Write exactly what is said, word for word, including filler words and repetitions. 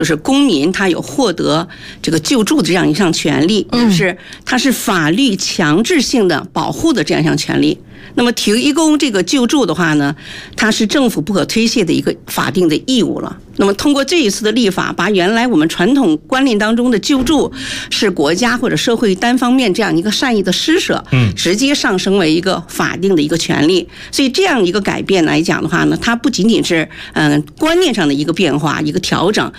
就是公民他有获得这个救助的这样一项权利，就是它是法律强制性的保护的这样一项权利。那么提供这个救助的话呢，它是政府不可推卸的一个法定的义务了。那么通过这一次的立法，把原来我们传统观念当中的救助是国家或者社会单方面这样一个善意的施舍，嗯，直接上升为一个法定的一个权利。所以这样一个改变来讲的话呢，它不仅仅是嗯观念上的一个变化、一个调整，